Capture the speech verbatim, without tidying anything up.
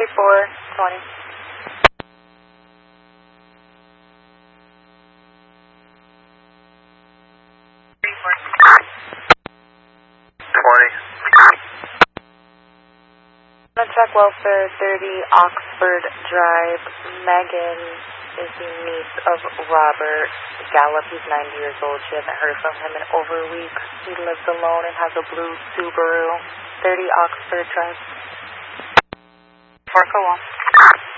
forty-four twenty. twenty. Check welfare thirty Oxford Drive. Megan is the niece of Robert Gallup. He's ninety years old. She hasn't heard from him in over a week. He lives alone and has a blue Subaru. thirty Oxford Drive. Four, go on.